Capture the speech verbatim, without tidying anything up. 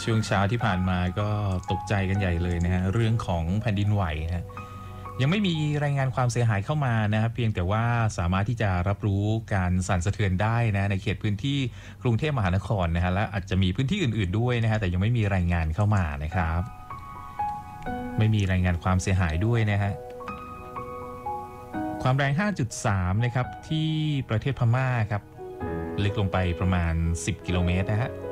ช่วงเช้าที่ผ่านมาก็ตกใจกันใหญ่เลยนะฮะเรื่องของแผ่นดินไหวฮะยังไม่มีรายงานความเสียหายเข้ามานะครับเพียงแต่ว่าสามารถที่จะรับรู้การสั่นสะเทือนได้นะในเขตพื้นที่กรุงเทพมหานครนะฮะและอาจจะมีพื้นที่อื่นๆด้วยนะฮะแต่ยังไม่มีรายงานเข้ามานะครับไม่มีรายงานความเสียหายด้วยนะฮะความแรง ห้าจุดสาม นะครับที่ประเทศพม่าครับลึกลงไปประมาณสิบกิโลเมตรนะฮะ